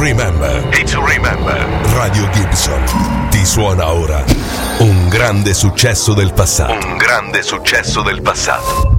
remember. Hit to remember. Radio Gibson ti suona ora un grande successo del passato. Un grande successo del passato.